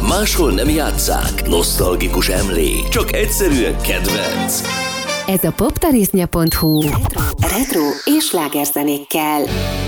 Máshol nem játsszák. Nosztalgikus emlék. Csak egyszerűen kedvenc. Ez a poptarisznya.hu retro és slágerzenékkel.